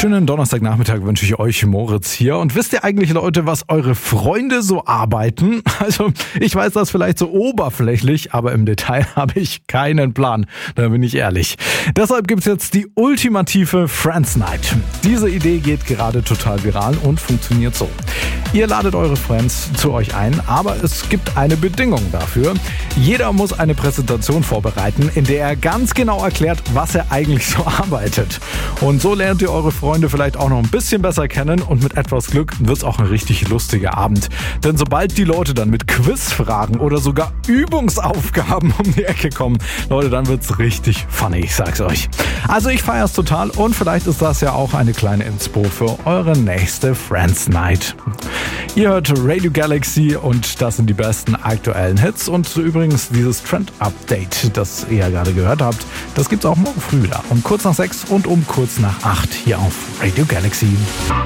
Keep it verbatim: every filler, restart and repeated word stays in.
Schönen Donnerstagnachmittag wünsche ich euch, Moritz hier. Und wisst ihr eigentlich, Leute, was eure Freunde so arbeiten? Also, ich weiß das vielleicht so oberflächlich, aber im Detail habe ich keinen Plan. Da bin ich ehrlich. Deshalb gibt's jetzt die ultimative Friends Night. Diese Idee geht gerade total viral und funktioniert so. Ihr ladet eure Friends zu euch ein, aber es gibt eine Bedingung dafür. Jeder muss eine Präsentation vorbereiten, in der er ganz genau erklärt, was er eigentlich so arbeitet. Und so lernt ihr eure Freunde vielleicht auch noch ein bisschen besser kennen und mit etwas Glück wird's auch ein richtig lustiger Abend. Denn sobald die Leute dann mit Quizfragen oder sogar Übungsaufgaben um die Ecke kommen, Leute, dann wird's richtig funny, ich sag's euch. Also ich feier's total und vielleicht ist das ja auch eine kleine Inspo für eure nächste Friends Night. Ihr hört Radio Galaxy und das sind die besten aktuellen Hits und übrigens dieses Trend-Update, das ihr ja gerade gehört habt, das gibt's auch morgen früh wieder um kurz nach sechs und um kurz nach acht hier auf Radio Galaxy.